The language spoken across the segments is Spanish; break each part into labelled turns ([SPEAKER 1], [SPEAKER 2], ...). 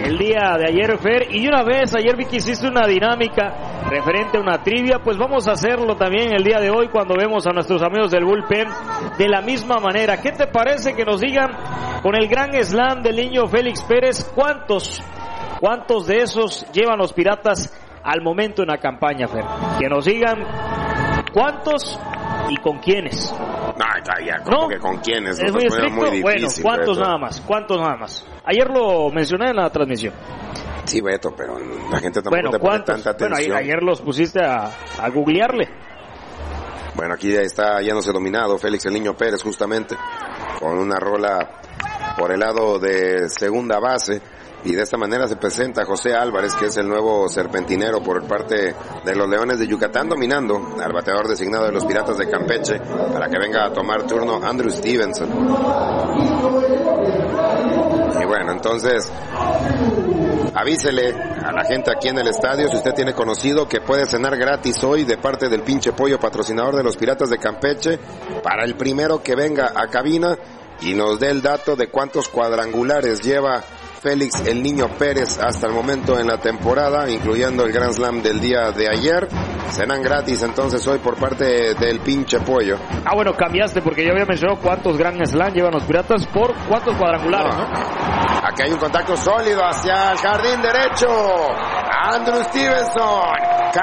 [SPEAKER 1] el día de ayer, Fer, y de una vez, ayer vi que hiciste una dinámica referente a una trivia, pues vamos a hacerlo también el día de hoy cuando vemos a nuestros amigos del bullpen de la misma manera. ¿Qué te parece que nos digan con el gran slam del niño Félix Pérez cuántos de esos llevan los Piratas al momento en la campaña, Fer? Que nos digan cuántos y con quiénes.
[SPEAKER 2] ¿No? Que con quiénes.
[SPEAKER 1] Es muy estricto.
[SPEAKER 2] Muy difícil,
[SPEAKER 1] bueno, ¿cuántos
[SPEAKER 2] Beto?
[SPEAKER 1] Nada más? Ayer lo mencioné en la transmisión.
[SPEAKER 2] Sí, Beto, pero la gente tampoco te pone tanta atención.
[SPEAKER 1] Bueno, ayer los pusiste a googlearle.
[SPEAKER 2] Bueno, aquí está yéndose dominado Félix el Niño Pérez, justamente, con una rola por el lado de segunda base. Y de esta manera se presenta José Álvarez, que es el nuevo serpentinero por parte de los Leones de Yucatán, dominando al bateador designado de los Piratas de Campeche, para que venga a tomar turno Andrew Stevenson. Y bueno, entonces, avísele a la gente aquí en el estadio, si usted tiene conocido, que puede cenar gratis hoy de parte del Pinche Pollo, patrocinador de los Piratas de Campeche, para el primero que venga a cabina y nos dé el dato de cuántos cuadrangulares lleva Félix el Niño Pérez hasta el momento en la temporada, incluyendo el Grand Slam del día de ayer. Cenan gratis entonces hoy por parte del Pinche Pollo.
[SPEAKER 1] Ah, bueno, cambiaste porque yo había mencionado cuántos Grand Slam llevan los Piratas por cuántos cuadrangulares, ¿no?
[SPEAKER 2] Aquí hay un contacto sólido hacia el jardín derecho. Andrew Stevenson,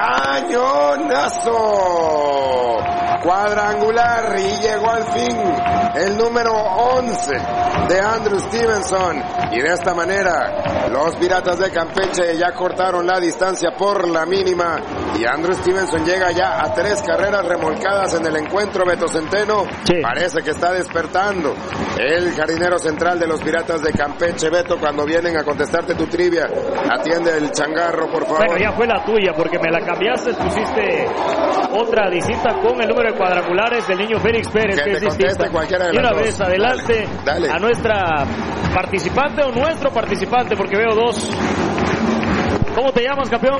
[SPEAKER 2] cañonazo, cuadrangular, y llegó al fin el número 11 de Andrew Stevenson. Y de esta manera los Piratas de Campeche ya cortaron la distancia por la mínima, y Andrew Stevenson llega ya a 3 carreras remolcadas en el encuentro. Beto Centeno, sí. Parece que está despertando el jardinero central de los Piratas de Campeche. Beto, cuando vienen a contestarte tu trivia, atiende el changarro, por favor.
[SPEAKER 1] Bueno, ya fue la tuya porque me la cambiaste, pusiste otra distinta con el número de cuadrangulares del niño Félix Pérez, que es distinta.
[SPEAKER 2] Y
[SPEAKER 1] una vez, adelante,
[SPEAKER 2] dale.
[SPEAKER 1] A nuestra participante o nuestro participante, porque veo dos. ¿Cómo te llamas, campeón?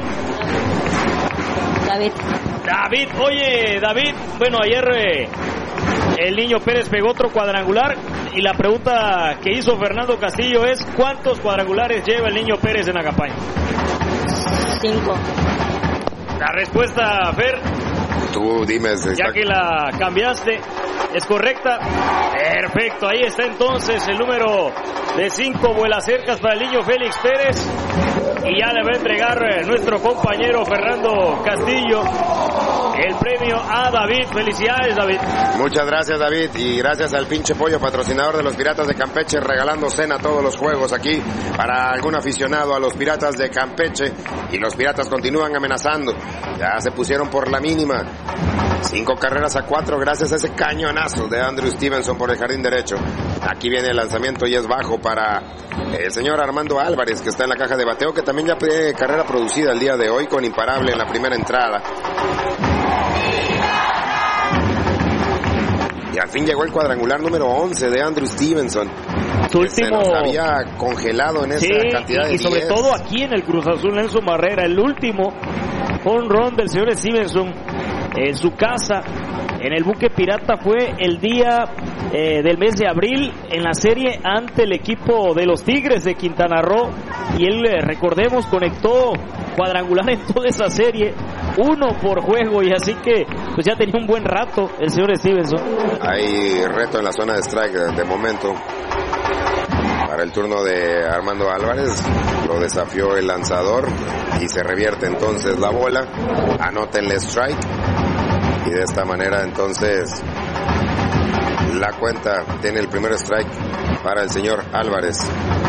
[SPEAKER 1] David, oye, David, bueno, ayer el niño Pérez pegó otro cuadrangular y la pregunta que hizo Fernando Castillo es: ¿cuántos cuadrangulares lleva el niño Pérez en la campaña?
[SPEAKER 3] 5.
[SPEAKER 1] La respuesta, Fer,
[SPEAKER 2] tú dime,
[SPEAKER 1] ya que la cambiaste, es correcta. Perfecto, ahí está entonces el número de 5 vuelas cercas para el niño Félix Pérez, y ya le va a entregar nuestro compañero Fernando Castillo el premio a David. Felicidades, David.
[SPEAKER 2] Muchas gracias, David, y gracias al Pinche Pollo, patrocinador de los Piratas de Campeche, regalando cena todos los juegos aquí para algún aficionado a los Piratas de Campeche. Y los Piratas continúan amenazando, ya se pusieron por la mínima, 5 carreras a 4 gracias a ese cañonazo de Andrew Stevenson por el jardín derecho. Aquí viene el lanzamiento y es bajo para el señor Armando Álvarez, que está en la caja de bateo, que también ya tiene carrera producida el día de hoy con imparable en la primera entrada. Y al fin llegó el cuadrangular número 11 de Andrew Stevenson.
[SPEAKER 1] Su último...
[SPEAKER 2] Se nos había congelado en esa cantidad de 10.
[SPEAKER 1] Y sobre todo aquí en el Cruz Azul, Nelson Barrera, el último home run del señor Stevenson en su casa, en el buque pirata, fue el día del mes de abril en la serie ante el equipo de los Tigres de Quintana Roo, y él, recordemos, conectó cuadrangular en toda esa serie, 1 por juego, y así que pues ya tenía un buen rato el señor Stevenson.
[SPEAKER 2] Hay reto en la zona de strike de momento para el turno de Armando Álvarez. Lo desafió el lanzador y se revierte entonces la bola. Anótenle strike, y de esta manera entonces la cuenta tiene el primer strike para el señor Álvarez.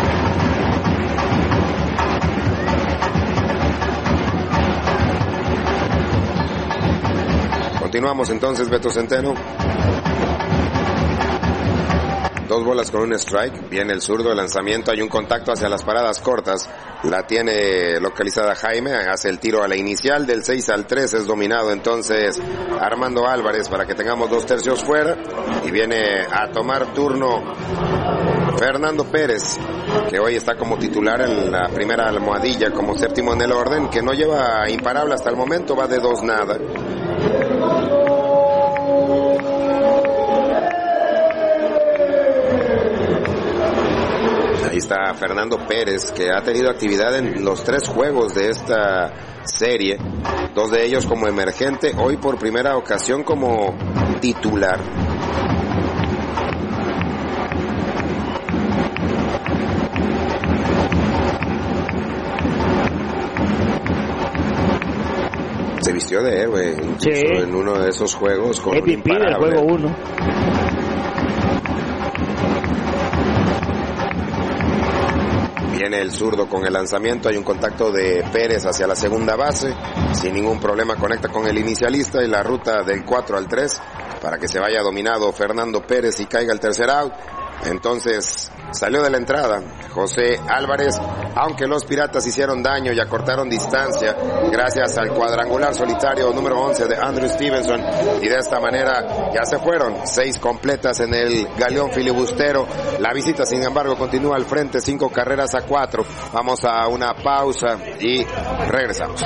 [SPEAKER 2] Continuamos entonces, Beto Centeno. 2 bolas con un strike. Viene el zurdo, el lanzamiento. Hay un contacto hacia las paradas cortas. La tiene localizada Jaime. Hace el tiro a la inicial. Del 6 al 3 es dominado entonces Armando Álvarez para que tengamos 2 tercios fuera. Y viene a tomar turno Fernando Pérez, que hoy está como titular en la primera almohadilla, como séptimo en el orden, que no lleva imparable hasta el momento. Va de 2-0. Ahí está Fernando Pérez, que ha tenido actividad en los 3 juegos de esta serie, 2 de ellos como emergente, hoy por primera ocasión como titular. Se vistió de héroe, incluso en uno de esos juegos con
[SPEAKER 1] MVP del juego 1.
[SPEAKER 2] Viene el zurdo con el lanzamiento, hay un contacto de Pérez hacia la segunda base, sin ningún problema conecta con el inicialista y la ruta del 4 al 3 para que se vaya dominado Fernando Pérez y caiga el tercer out. Entonces salió de la entrada José Álvarez, aunque los Piratas hicieron daño y acortaron distancia gracias al cuadrangular solitario número 11 de Andrew Stevenson, y de esta manera ya se fueron 6 completas en el galeón filibustero. La visita sin embargo continúa al frente, 5 carreras a 4. Vamos a una pausa y regresamos.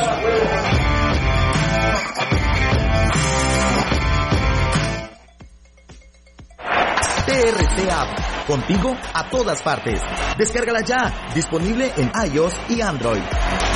[SPEAKER 4] TRC App, contigo a todas partes. Descárgala ya, disponible en iOS y Android.